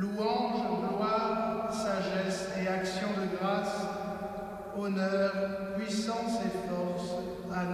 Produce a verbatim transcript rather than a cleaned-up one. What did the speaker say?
louange, gloire, sagesse et action de grâce, honneur, puissance et force à